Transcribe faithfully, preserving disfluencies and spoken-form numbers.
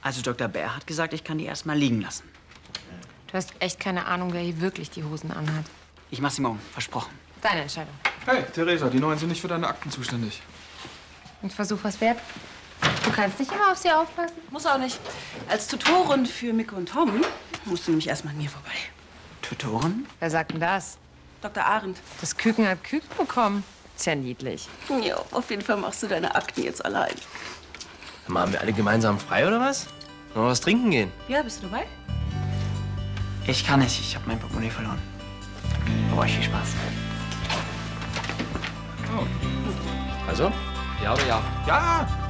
Also Doktor Bär hat gesagt, ich kann die erst mal liegen lassen. Du hast echt keine Ahnung, wer hier wirklich die Hosen anhat. Ich mach sie morgen, versprochen. Deine Entscheidung. Hey, Theresa, die Neuen sind nicht für deine Akten zuständig. Und Versuch was wert? Du kannst nicht immer auf sie aufpassen. Muss auch nicht. Als Tutorin für Micke und Tom musst du nämlich erst mal an mir vorbei. Tutoren? Wer sagt denn das? Doktor Arendt. Das Küken hat Küken bekommen. Ist ja niedlich. Ja, auf jeden Fall machst du deine Akten jetzt allein. Machen wir alle gemeinsam frei, oder was? Noch was trinken gehen? Ja, bist du dabei? Ich kann nicht, ich habe mein Portemonnaie verloren. Aber euch viel Spaß. Also? Ja oder ja? Ja!